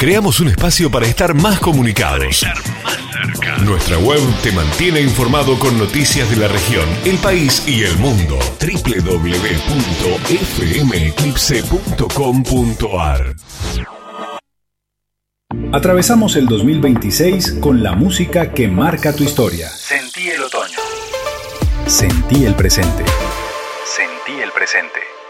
creamos un espacio para estar más comunicados. Nuestra web te mantiene informado con noticias de la región, el país y el mundo. www.fmeclipse.com.ar. Atravesamos el 2026 con la música que marca tu historia. Sentí el otoño. Sentí el presente. Sentí el presente.